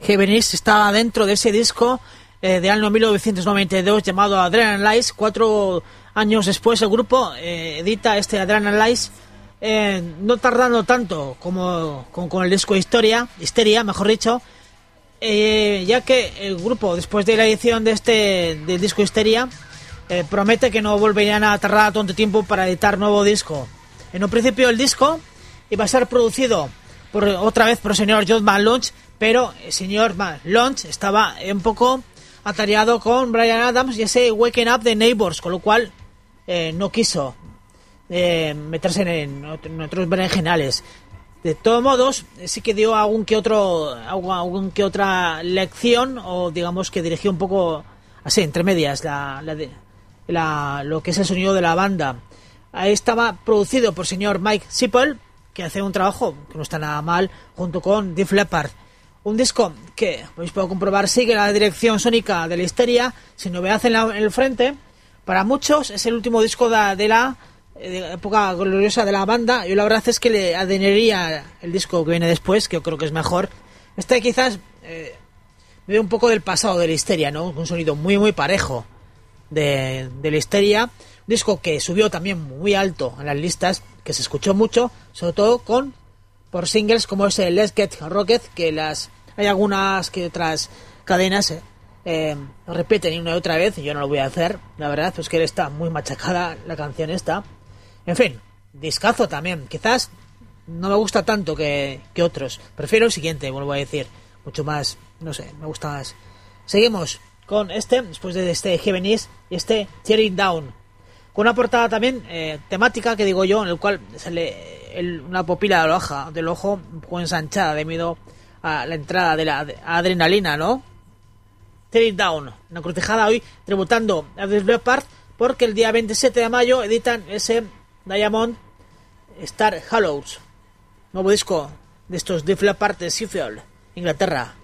Heaven's estaba dentro de ese disco de año 1992 llamado Adrenaline Lies. 4 años después el grupo edita este Adrenaline Lies, no tardando tanto como con el disco Histeria, mejor dicho, ya que el grupo, después de la edición del disco Histeria, promete que no volverían a tardar tanto tiempo para editar nuevo disco. En un principio el disco iba a ser producido otra vvez por el señor John Malone, pero el señor Malone estaba un poco atareado con Bryan Adams y ese Waking Up de Neighbors, con lo cual no quiso meterse en otros berenjenales. De todos modos, sí que dio algún que otra lección, o digamos que dirigió un poco así, entre medias, lo que es el sonido de la banda. Ahí estaba producido por el señor Mike Sipple, que hace un trabajo que no está nada mal, junto con Def Leppard. Un disco que, podéis comprobar, sigue la dirección sónica de la Histeria, sin novedad en el frente. Para muchos es el último disco de la época gloriosa de la banda. Yo la verdad es que le adherería el disco que viene después, que yo creo que es mejor. Este quizás ve un poco del pasado de la Histeria, ¿no? Un sonido muy muy parejo de la Histeria. Un disco que subió también muy alto en las listas, que se escuchó mucho, sobre todo por singles como ese Let's Get Rocket, que hay algunas que otras cadenas repiten una y otra vez, y yo no lo voy a hacer, la verdad, pues que está muy machacada la canción esta. En fin, discazo también. Quizás no me gusta tanto que otros. Prefiero el siguiente, vuelvo a decir. Mucho más, no sé, me gusta más. Seguimos con después de este Heaven's y Tearing Down. Con una portada también temática, que digo yo, en el cual sale una pupila del ojo un poco ensanchada debido a la entrada de la adrenalina, ¿no? Tearing Down, una crucijada hoy tributando a Def Leppard, porque el día 27 de mayo editan ese Diamond Star Hallows, nuevo disco de estos Def Leppard de Sheffield, Inglaterra.